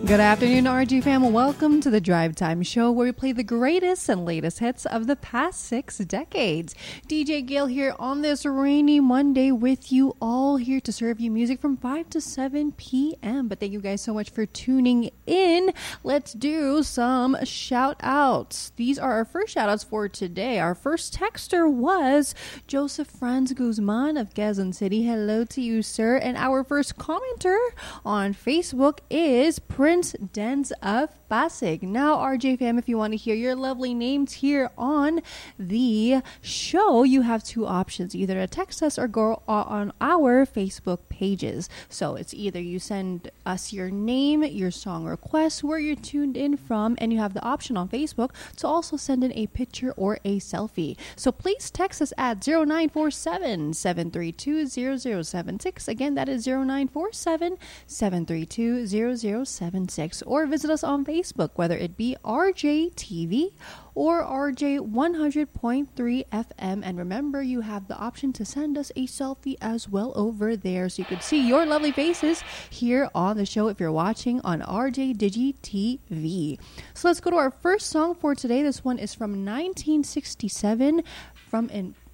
Good afternoon, RG fam. Welcome to the Drive Time Show, where we play the greatest and latest hits of the past 6 decades. DJ Gail here on this rainy Monday with you all, here to serve you music from 5 to 7 p.m. But thank you guys so much for tuning in. Let's do some shout outs. These are our first shout outs for today. Our first texter was Joseph Franz Guzman of Quezon City. Hello to you, sir. And our first commenter on Facebook is Prince Denz of Pasig. Now, RJ fam, if you want to hear your lovely names here on the show, you have two options: either to text us or go on our Facebook pages. So it's either you send us your name, your song request, where you're tuned in from, and you have the option on Facebook to also send in a picture or a selfie. So please text us at 0947-732-0076. Again, that is 0947-732-0076. Or visit us on Facebook, whether it be RJTV or RJ 100.3 FM. And remember, you have the option to send us a selfie as well over there, so you could see your lovely faces here on the show if you're watching on RJ Digi TV. So let's go to our first song for today. This one is from 1967 from